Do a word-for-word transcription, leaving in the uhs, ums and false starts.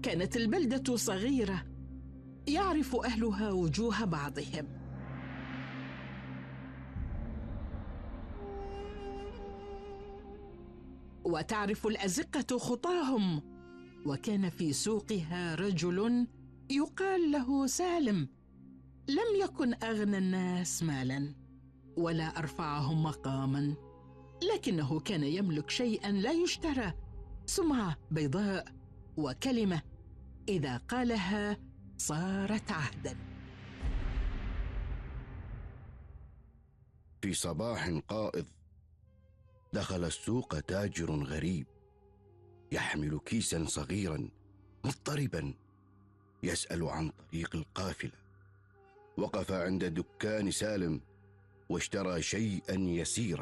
كانت البلدة صغيرة يعرف أهلها وجوه بعضهم، وتعرف الأزقة خطاهم. وكان في سوقها رجل يقال له سالم، لم يكن أغنى الناس مالاً ولا أرفعهم مقاماً، لكنه كان يملك شيئاً لا يشترى، سمعة بيضاء وكلمة إذا قالها صارت عهداً. في صباح قائض دخل السوق تاجر غريب يحمل كيسا صغيرا مضطربا يسأل عن طريق القافلة. وقف عند دكان سالم واشترى شيئا يسيرا.